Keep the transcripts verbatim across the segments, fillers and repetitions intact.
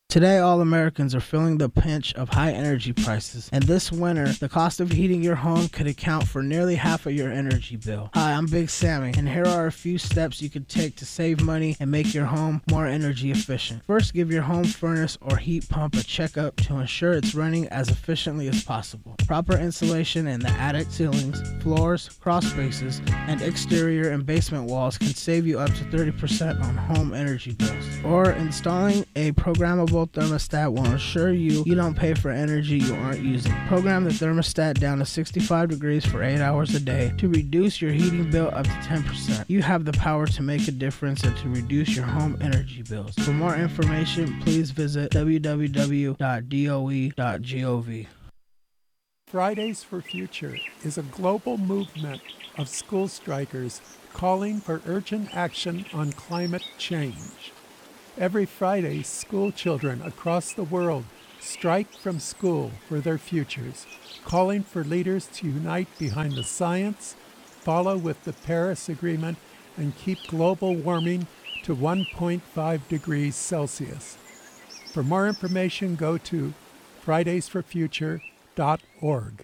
Today, all Americans are feeling the pinch of high energy prices, and this winter, the cost of heating your home could account for nearly half of your energy bill. Hi, I'm Big Sammy, and here are a few steps you can take to save money and make your home more energy efficient. First, give your home furnace or heat pump a checkup to ensure it's running as efficiently as possible. Proper insulation in the attic ceilings, floors, crawl spaces, and exterior and basement walls can save you up to thirty percent on home energy bills. Or installing a programmable thermostat will ensure you you don't pay for energy you aren't using. Program the thermostat down to sixty-five degrees for eight hours a day to reduce your heating bill up to ten percent. You have the power to make a difference and to reduce your home energy bills. For more information, please visit w w w dot d o e dot gov. Fridays for Future is a global movement of school strikers calling for urgent action on climate change. Every Friday, school children across the world strike from school for their futures, calling for leaders to unite behind the science, follow with the Paris Agreement, and keep global warming to one point five degrees Celsius. For more information, go to fridays for future dot org.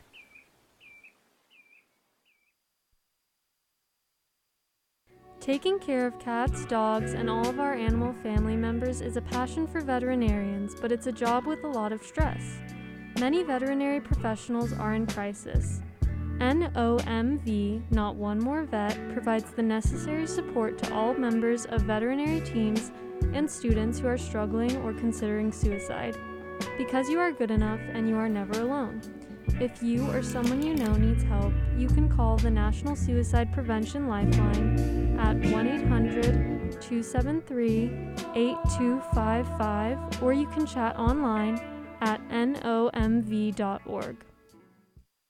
Taking care of cats, dogs, and all of our animal family members is a passion for veterinarians, but it's a job with a lot of stress. Many veterinary professionals are in crisis. N O M V, Not One More Vet, provides the necessary support to all members of veterinary teams and students who are struggling or considering suicide. Because you are good enough and you are never alone. If you or someone you know needs help, you can call the National Suicide Prevention Lifeline at one eight hundred, two seven three, eight two five five, or you can chat online at N O M V dot org.